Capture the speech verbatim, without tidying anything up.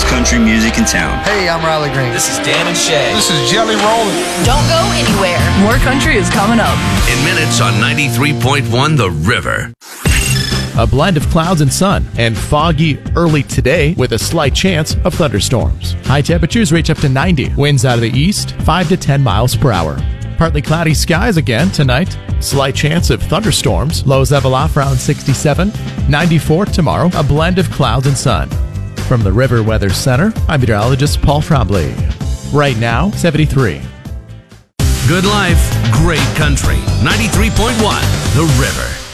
country music in town. Hey, I'm Riley Green. This is Dan and Shay. This is Jelly Roll. Don't go anywhere. More country is coming up. In minutes on ninety-three point one The River. A blend of clouds and sun, and foggy early today with a slight chance of thunderstorms. High temperatures reach up to ninety. Winds out of the east, five to ten miles per hour. Partly cloudy skies again tonight. Slight chance of thunderstorms. Lows level off around sixty-seven. ninety-four tomorrow. A blend of clouds and sun. From the River Weather Center, I'm meteorologist Paul Trombley. Right now, seventy-three. Good life, great country. ninety-three point one The River.